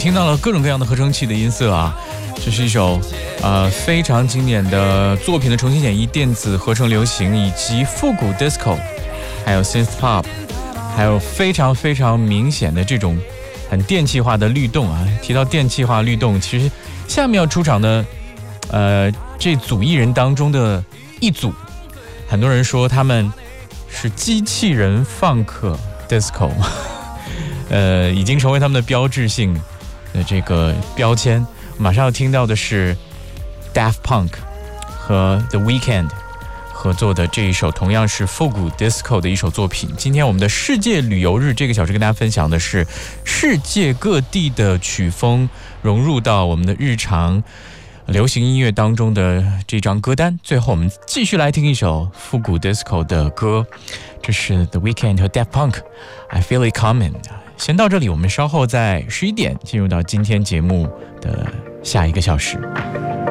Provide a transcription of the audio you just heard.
听到了各种各样的合成器的音色啊，这是一首非常经典的作品的重新演绎，电子合成流行以及复古 disco， 还有 synth pop， 还有非常非常明显的这种很电气化的律动啊。提到电气化律动，其实下面要出场的这组艺人当中的一组，很多人说他们是机器人放克 disco， 已经成为他们的标志性的这个标签。马上要听到的是 Daft Punk 和 The Weeknd 合作的这一首同样是复古 disco 的一首作品。今天我们的世界旅游日这个小时跟大家分享的是世界各地的曲风融入到我们的日常流行音乐当中的这张歌单。最后我们继续来听一首复古 disco 的歌，这是 The Weeknd 和 Daft Punk I Feel It Coming。 先到这里，我们稍后在11点进入到今天节目的下一个小时。